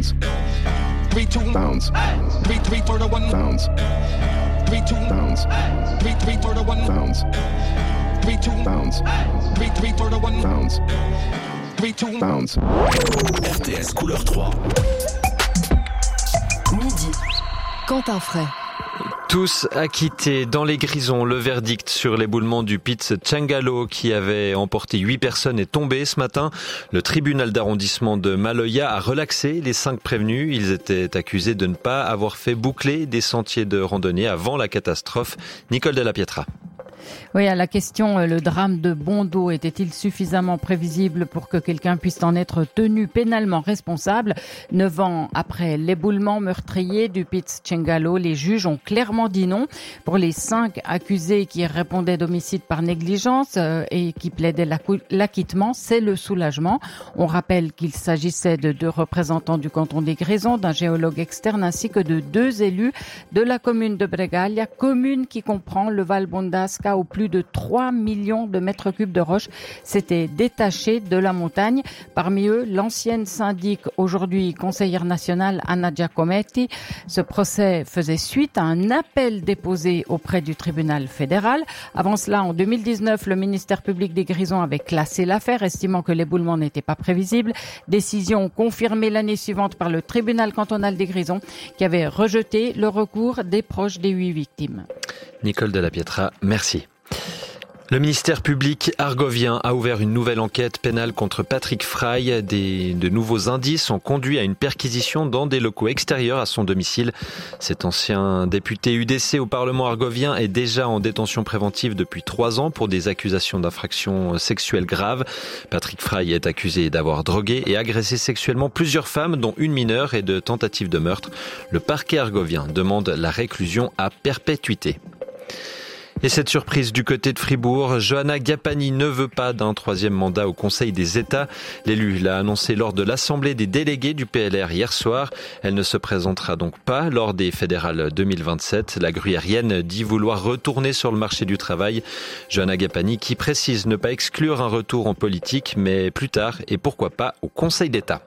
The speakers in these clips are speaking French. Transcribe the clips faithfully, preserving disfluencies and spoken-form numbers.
bounce. Three, two, bounce. Three, three for the one, bounce. Three, two, bounce. Three, three for the one, bounce. Three, two, bounce. Three, three for the one, bounce. Three, two, bounce. R T S couleur trois. Midi. Quentin Fray. Tous acquittés dans les Grisons. Le verdict sur l'éboulement du Pitts Tchangalo qui avait emporté huit personnes est tombé ce matin. Le tribunal d'arrondissement de Maloya a relaxé les cinq prévenus. Ils étaient accusés de ne pas avoir fait boucler des sentiers de randonnée avant la catastrophe. Nicole Della Pietra. Oui, à la question, le drame de Bondo était-il suffisamment prévisible pour que quelqu'un puisse en être tenu pénalement responsable? Neuf ans après l'éboulement meurtrier du Pitts Tchangalo, les juges ont clairement dit non. Pour les cinq accusés qui répondaient d'homicide par négligence euh, et qui plaidaient l'acquittement, c'est le soulagement. On rappelle qu'il s'agissait de deux représentants du canton des Grisons, d'un géologue externe ainsi que de deux élus de la commune de Bregaglia, commune qui comprend le Val Bondasca, où plus de trois millions de mètres cubes de roches s'étaient détachés de la montagne. Parmi eux, l'ancienne syndic, aujourd'hui conseillère nationale, Anna Giacometti. Ce procès faisait suite à un appel déposé auprès du tribunal fédéral. Avant cela, en deux mille dix-neuf, le ministère public des Grisons avait classé l'affaire, estimant que l'éboulement n'était pas prévisible. Décision confirmée l'année suivante par le tribunal cantonal des Grisons, qui avait rejeté le recours des proches des huit victimes. Nicole Della Pietra, merci. Le ministère public argovien a ouvert une nouvelle enquête pénale contre Patrick Frey. Des, de nouveaux indices ont conduit à une perquisition dans des locaux extérieurs à son domicile. Cet ancien député U D C au Parlement argovien est déjà en détention préventive depuis trois ans pour des accusations d'infractions sexuelles graves. Patrick Frey est accusé d'avoir drogué et agressé sexuellement plusieurs femmes, dont une mineure, et de tentative de meurtre. Le parquet argovien demande la réclusion à perpétuité. Et cette surprise du côté de Fribourg, Johanna Gapani ne veut pas d'un troisième mandat au Conseil des États. L'élu l'a annoncé lors de l'Assemblée des délégués du P L R hier soir. Elle ne se présentera donc pas lors des fédérales deux mille vingt-sept. La gruyérienne dit vouloir retourner sur le marché du travail. Johanna Gapani qui précise ne pas exclure un retour en politique, mais plus tard et pourquoi pas au Conseil d'État.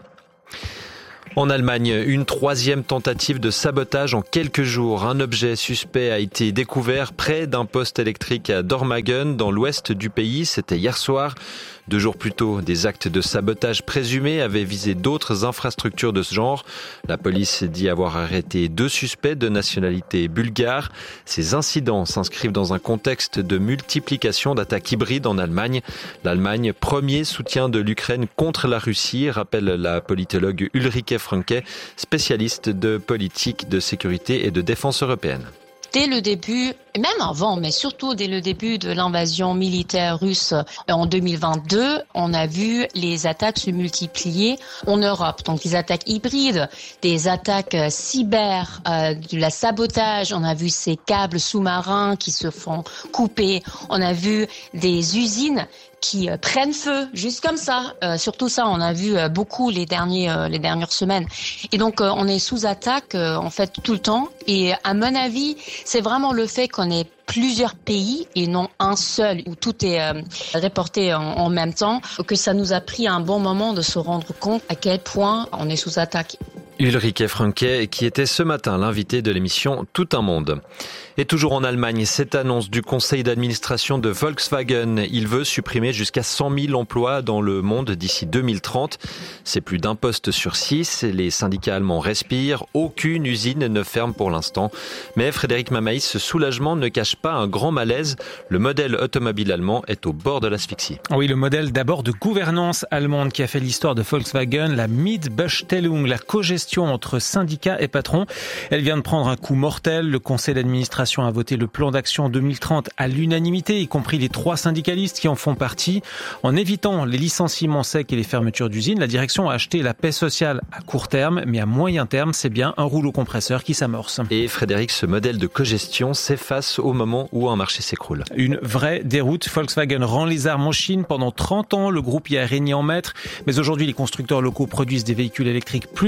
En Allemagne, une troisième tentative de sabotage en quelques jours. Un objet suspect a été découvert près d'un poste électrique à Dormagen, dans l'ouest du pays. C'était hier soir. Deux jours plus tôt, des actes de sabotage présumés avaient visé d'autres infrastructures de ce genre. La police dit avoir arrêté deux suspects de nationalité bulgare. Ces incidents s'inscrivent dans un contexte de multiplication d'attaques hybrides en Allemagne. L'Allemagne, premier soutien de l'Ukraine contre la Russie, rappelle la politologue Ulrike Franke, spécialiste de politique de sécurité et de défense européenne. Dès le début, et même avant, mais surtout dès le début de l'invasion militaire russe en deux mille vingt-deux, on a vu les attaques se multiplier en Europe. Donc des attaques hybrides, des attaques cyber, euh, de la sabotage. On a vu ces câbles sous-marins qui se font couper. On a vu des usines qui euh, prennent feu, juste comme ça. Euh, surtout ça, on a vu euh, beaucoup les derniers, euh, les dernières semaines. Et donc, euh, on est sous attaque, euh, en fait, tout le temps. Et à mon avis, c'est vraiment le fait qu'on ait plusieurs pays et non un seul où tout est euh, reporté en, en même temps, que ça nous a pris un bon moment de se rendre compte à quel point on est sous attaque. Ulrike Franke, qui était ce matin l'invité de l'émission Tout un monde. Et toujours en Allemagne, cette annonce du conseil d'administration de Volkswagen. Il veut supprimer jusqu'à cent mille emplois dans le monde d'ici deux mille trente. C'est plus d'un poste sur six. Les syndicats allemands respirent. Aucune usine ne ferme pour l'instant. Mais Frédéric Mamaïs, ce soulagement ne cache pas un grand malaise. Le modèle automobile allemand est au bord de l'asphyxie. Oui, le modèle d'abord de gouvernance allemande qui a fait l'histoire de Volkswagen, la Mitbestellung, la cogestion entre syndicats et patrons. Elle vient de prendre un coup mortel. Le conseil d'administration a voté le plan d'action deux mille trente à l'unanimité, y compris les trois syndicalistes qui en font partie. En évitant les licenciements secs et les fermetures d'usines, la direction a acheté la paix sociale à court terme, mais à moyen terme, c'est bien un rouleau compresseur qui s'amorce. Et Frédéric, ce modèle de cogestion s'efface au moment où un marché s'écroule. Une vraie déroute. Volkswagen rend les armes en Chine. Pendant trente ans, le groupe y a régné en maître. Mais aujourd'hui, les constructeurs locaux produisent des véhicules électriques plus vite, moins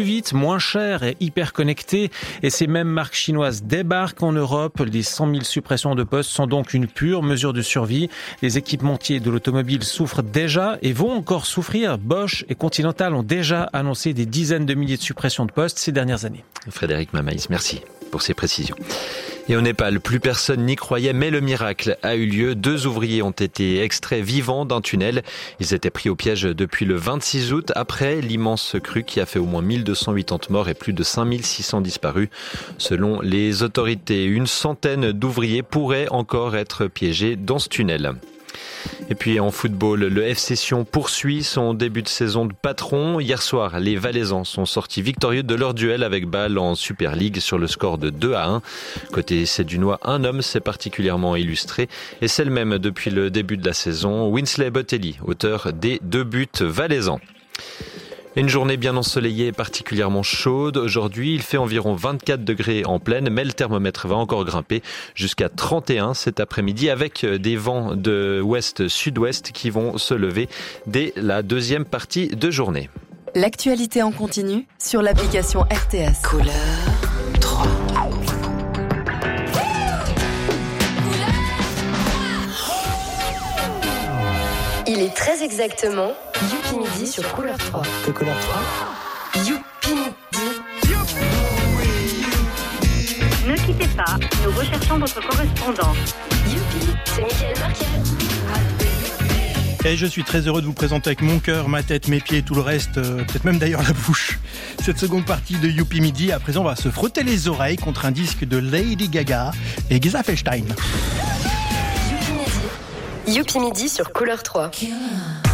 moins chères et hyper connectées. Et ces mêmes marques chinoises débarquent en Europe. Les cent mille suppressions de postes sont donc une pure mesure de survie. Les équipementiers de l'automobile souffrent déjà et vont encore souffrir. Bosch et Continental ont déjà annoncé des dizaines de milliers de suppressions de postes ces dernières années. Frédéric Mamaïs, merci pour ces précisions. Et au Népal, plus personne n'y croyait, mais le miracle a eu lieu. Deux ouvriers ont été extraits vivants d'un tunnel. Ils étaient pris au piège depuis le vingt-six août, après l'immense crue qui a fait au moins mille deux cent quatre-vingts morts et plus de cinq mille six cents disparus. Selon les autorités, une centaine d'ouvriers pourraient encore être piégés dans ce tunnel. Et puis en football, le F C Sion poursuit son début de saison de patron. Hier soir, les Valaisans sont sortis victorieux de leur duel avec Bâle en Super League sur le score de deux à un. Côté Sédunois, un homme s'est particulièrement illustré et c'est le même depuis le début de la saison, Winsley Botelli, auteur des deux buts valaisans. Une journée bien ensoleillée et particulièrement chaude. Aujourd'hui, il fait environ vingt-quatre degrés en pleine, mais le thermomètre va encore grimper jusqu'à trente et un cet après-midi avec des vents de ouest-sud-ouest qui vont se lever dès la deuxième partie de journée. L'actualité en continu sur l'application R T S. Couleur trois. Il est très exactement Youpi Midi sur Couleur trois. Que Couleur trois? Youpi Midi. Ne quittez pas, nous recherchons votre correspondant. Youpi, c'est Michael Marquet. Et je suis très heureux de vous présenter avec mon cœur, ma tête, mes pieds et tout le reste, euh, peut-être même d'ailleurs la bouche. Cette seconde partie de Youpi Midi, à présent on va se frotter les oreilles contre un disque de Lady Gaga et Geza Felstein. Youpi Midi sur Couleur trois.